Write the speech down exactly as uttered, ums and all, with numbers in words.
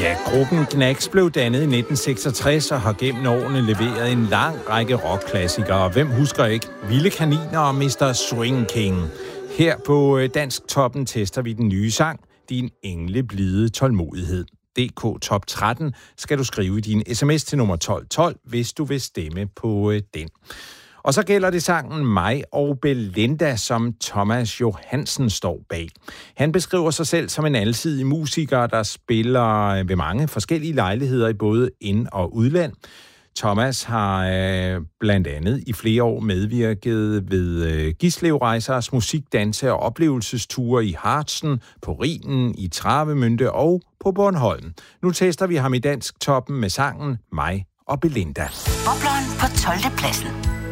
Ja, gruppen Knacks blev dannet i nitten seksogtres og har gennem årene leveret en lang række rockklassikere. Hvem husker ikke Vilde Kaniner og mister Swing King? Her på Dansk Toppen tester vi den nye sang, Din engleblide tålmodighed. D K Top tretten skal du skrive i din sms til nummer tolv tolv, hvis du vil stemme på den. Og så gælder det sangen Mig og Belinda, som Thomas Johansen står bag. Han beskriver sig selv som en alsidig musiker, der spiller ved mange forskellige lejligheder i både ind- og udland. Thomas har øh, blandt andet i flere år medvirket ved øh, Gislevrejsers musik, danse og oplevelsesture i Harzen, på Rhinen, i Travemünde og på Bornholm. Nu tester vi ham i Dansk Toppen med sangen Mig og Belinda. Bobleren på tolvte pladsen.